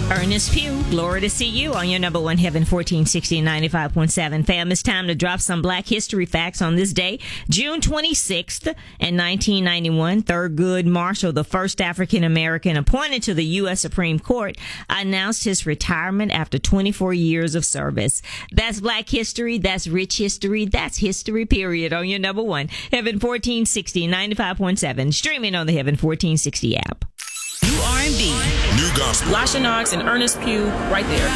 Ernest Pugh, glory to see you on your number one Heaven 1460 95.7. Fam, it's time to drop some Black history facts on this day, June 26th in 1991. Thurgood Marshall, the first African American appointed to the U.S. Supreme Court, announced his retirement after 24 years of service. That's Black history. That's rich history. That's history, period, on your number one Heaven 1460 95.7. Streaming on the Heaven 1460 app. New R&B, New gospel. Lasha Knox and Ernest Pugh, right there.